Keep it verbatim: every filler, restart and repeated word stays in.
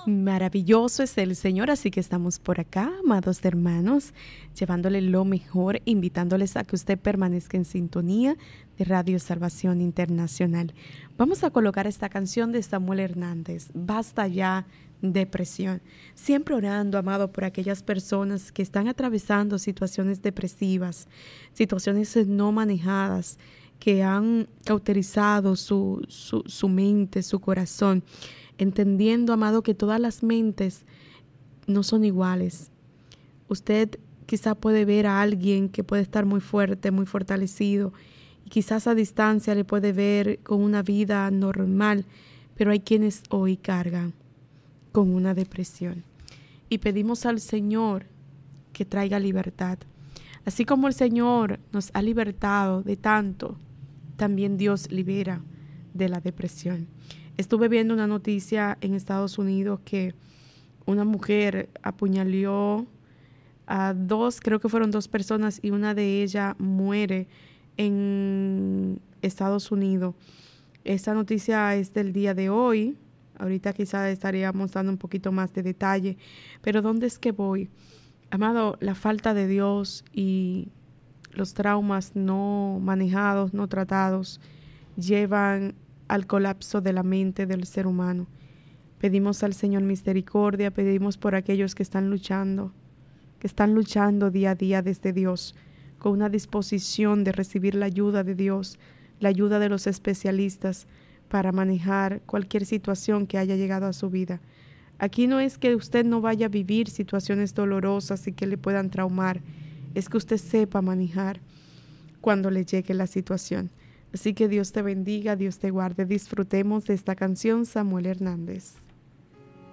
Maravilloso es el Señor, así que estamos por acá, amados hermanos, llevándole lo mejor, invitándoles a que usted permanezca en sintonía de Radio Salvación Internacional. Vamos a colocar esta canción de Samuel Hernández, Basta ya depresión. Siempre orando, amado, por aquellas personas que están atravesando situaciones depresivas, situaciones no manejadas, que han cauterizado su, su, su mente, su corazón, entendiendo, amado, que todas las mentes no son iguales. Usted quizá puede ver a alguien que puede estar muy fuerte, muy fortalecido, y quizás a distancia le puede ver con una vida normal, pero hay quienes hoy cargan con una depresión. Y pedimos al Señor que traiga libertad. Así como el Señor nos ha libertado de tanto, también Dios libera de la depresión. Estuve viendo una noticia en Estados Unidos que una mujer apuñaló a dos, creo que fueron dos personas, y una de ellas muere en Estados Unidos. Esta noticia es del día de hoy. Ahorita quizás estaríamos dando un poquito más de detalle. Pero ¿dónde es que voy? Amado, la falta de Dios y los traumas no manejados, no tratados, llevan al colapso de la mente del ser humano. Pedimos al Señor misericordia, pedimos por aquellos que están luchando, que están luchando día a día desde Dios, con una disposición de recibir la ayuda de Dios, la ayuda de los especialistas para manejar cualquier situación que haya llegado a su vida. Aquí no es que usted no vaya a vivir situaciones dolorosas y que le puedan traumar, es que usted sepa manejar cuando le llegue la situación. Así que Dios te bendiga, Dios te guarde. Disfrutemos de esta canción, Samuel Hernández.